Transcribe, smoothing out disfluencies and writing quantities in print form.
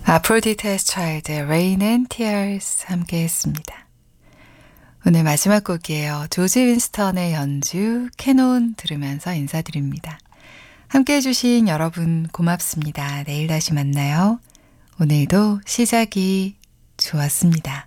아프로디테스 차일드의 Rain and Tears 함께 했습니다. 오늘 마지막 곡이에요. 조지 윈스턴의 연주 캐논 들으면서 인사드립니다. 함께 해주신 여러분 고맙습니다. 내일 다시 만나요. 오늘도 시작이 좋았습니다.